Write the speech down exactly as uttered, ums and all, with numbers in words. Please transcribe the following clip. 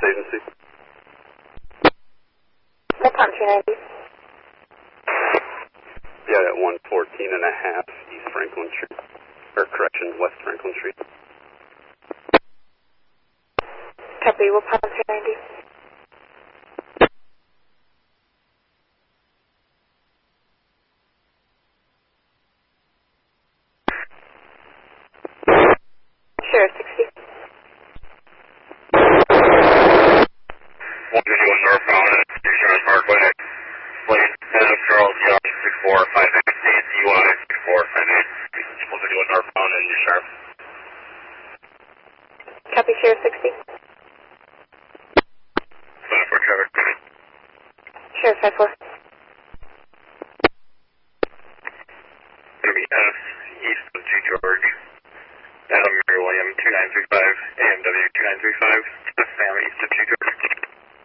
agency. What time, two ninety? Yeah, at one fourteen and a half East Franklin Street. Or correction, West Franklin Street. Copy, what time, two ninety? Sure, sixty. one fifty-one northbound at Insurance Parkway. Lane F. Charles Young, six four five eight, C C Y, six four five eight. one fifty-one northbound and you're sharp. Copy, sure, sixty. five four traffic. Sure, five four. thirty F, east of G. George. Adam Mary William, two nine three five, A M W two nine three five, Sam, east of G.